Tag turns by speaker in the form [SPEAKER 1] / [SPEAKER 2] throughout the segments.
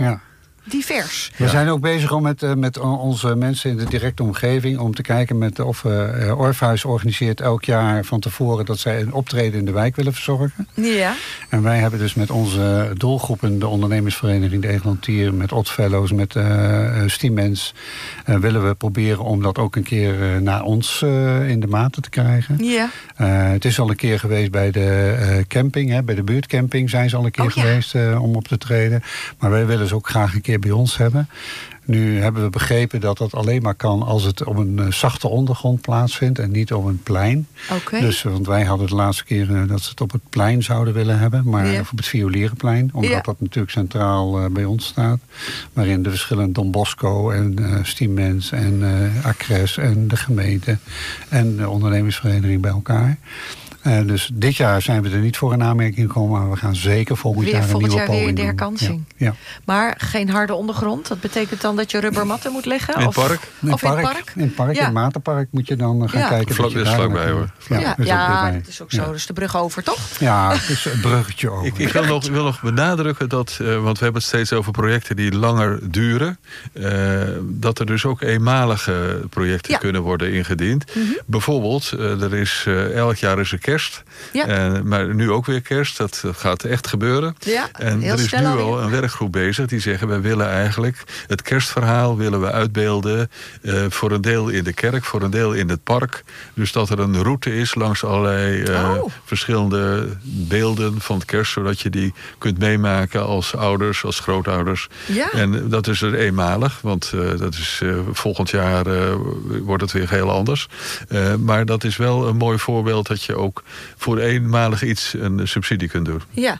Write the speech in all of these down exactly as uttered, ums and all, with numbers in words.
[SPEAKER 1] Ja.
[SPEAKER 2] Divers.
[SPEAKER 1] We ja. zijn ook bezig om met, uh, met onze mensen in de directe omgeving... om te kijken met of uh, Orpheus organiseert elk jaar van tevoren... dat zij een optreden in de wijk willen verzorgen.
[SPEAKER 2] Ja.
[SPEAKER 1] En wij hebben dus met onze doelgroepen... de ondernemersvereniging De Egelantier... met Oddfellows, met uh, Stiemens... Uh, willen we proberen om dat ook een keer uh, naar ons uh, in de maten te krijgen.
[SPEAKER 2] Ja.
[SPEAKER 1] Uh, het is al een keer geweest bij de uh, camping. Hè, bij de buurtcamping zijn ze al een keer oh, ja. geweest uh, om op te treden. Maar wij willen ze ook graag een keer bij ons hebben. Nu hebben we begrepen dat dat alleen maar kan als het op een uh, zachte ondergrond plaatsvindt en niet op een plein.
[SPEAKER 2] Okay.
[SPEAKER 1] Dus, want wij hadden de laatste keer uh, dat ze het op het plein zouden willen hebben, maar ja. of op het Violierenplein, omdat ja. dat natuurlijk centraal uh, bij ons staat. Waarin de verschillende Don Bosco en uh, Stiemens en uh, Acres en de gemeente en de ondernemersvereniging bij elkaar. Uh, dus dit jaar zijn we er niet voor in aanmerking gekomen... maar we gaan zeker volgend
[SPEAKER 2] weer,
[SPEAKER 1] jaar een
[SPEAKER 2] volgend
[SPEAKER 1] nieuwe
[SPEAKER 2] jaar
[SPEAKER 1] poging
[SPEAKER 2] weer de herkansing.
[SPEAKER 1] Ja. Ja.
[SPEAKER 2] Maar geen harde ondergrond? Dat betekent dan dat je rubbermatten moet leggen?
[SPEAKER 3] In het park?
[SPEAKER 2] Of, of in het park?
[SPEAKER 1] In het park, ja. in het Matenpark moet je dan gaan
[SPEAKER 2] ja.
[SPEAKER 1] kijken.
[SPEAKER 3] Vlak, dat is vlakbij hoor.
[SPEAKER 2] Ja, ja,
[SPEAKER 1] is
[SPEAKER 2] ja dat is ook zo.
[SPEAKER 1] Ja.
[SPEAKER 2] Dus de brug over, toch?
[SPEAKER 1] Ja, het is een bruggetje over.
[SPEAKER 3] Ik, ik wil, nog, wil nog benadrukken dat, uh, want we hebben het steeds over projecten die langer duren. Uh, dat er dus ook eenmalige projecten ja. kunnen worden ingediend. Mm-hmm. Bijvoorbeeld, uh, er is uh, elk jaar is er kerst. Ja. Uh, maar nu ook weer kerst. Dat, dat gaat echt gebeuren.
[SPEAKER 2] Ja,
[SPEAKER 3] en er is nu al een werkgroep bezig die zeggen... wij willen eigenlijk het kerstverhaal willen we uitbeelden... Uh, voor een deel in de kerk, voor een deel in het park. Dus dat er een route is langs allerlei uh, oh. verschillende beelden van het kerst... zodat je die kunt meemaken als ouders, als grootouders.
[SPEAKER 2] Ja.
[SPEAKER 3] En dat is er eenmalig, want uh, dat is, uh, volgend jaar uh, wordt het weer heel anders. Uh, maar dat is wel een mooi voorbeeld dat je ook... voor eenmalig iets een subsidie kunt doen.
[SPEAKER 2] Ja,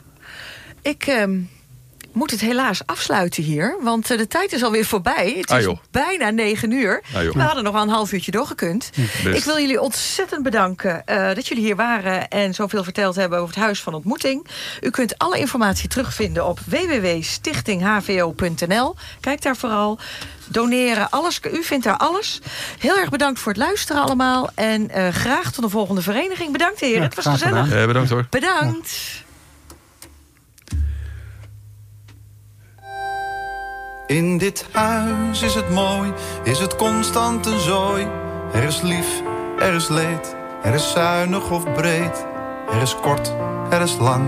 [SPEAKER 2] ik um, moet het helaas afsluiten hier. Want uh, de tijd is alweer voorbij. Het is
[SPEAKER 3] ah,
[SPEAKER 2] bijna negen uur.
[SPEAKER 3] Ah,
[SPEAKER 2] We hadden nog wel een half uurtje doorgekund.
[SPEAKER 3] Best. Ik
[SPEAKER 2] wil jullie ontzettend bedanken uh, dat jullie hier waren... en zoveel verteld hebben over het Huis van Ontmoeting. U kunt alle informatie terugvinden op w w w punt stichting h v o punt n l. Kijk daar vooral. Doneren, alles. U vindt daar alles. Heel erg bedankt voor het luisteren allemaal. En uh, graag tot de volgende vereniging. Bedankt heren, ja, het was gezellig.
[SPEAKER 3] Ja, bedankt hoor.
[SPEAKER 2] Bedankt. Ja.
[SPEAKER 4] In dit huis is het mooi, is het constant een zooi. Er is lief, er is leed, er is zuinig of breed. Er is kort, er is lang.